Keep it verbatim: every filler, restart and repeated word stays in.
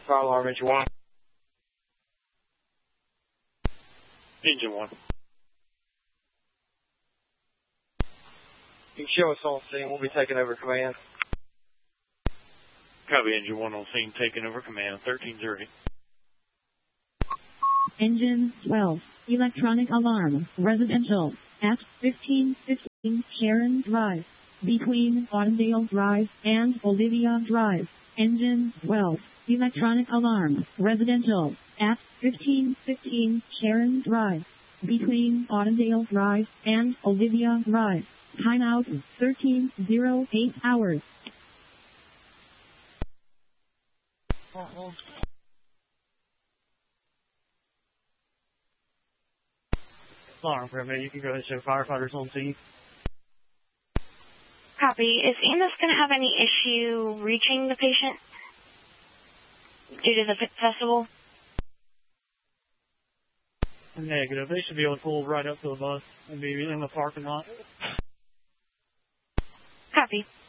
Fire alarm, engine one. Engine one. You can show us on scene. We'll be taking over command. Copy, engine one on scene, taking over command, thirteen thirty. Engine twelve, electronic alarm, residential, at fifteen fifteen Sharon Drive, between Audendale Drive and Olivia Drive. Engine twelve, electronic alarm, residential, at fifteen fifteen Sharon Drive, between Audendale Drive and Olivia Drive. Timeout thirteen oh eight hours. Alarm for a minute. You can go ahead and show firefighters on scene. Copy. Is A M S going to have any issue reaching the patient due to the festival? Negative. They should be able to pull right up to the bus and be in the parking lot. Copy.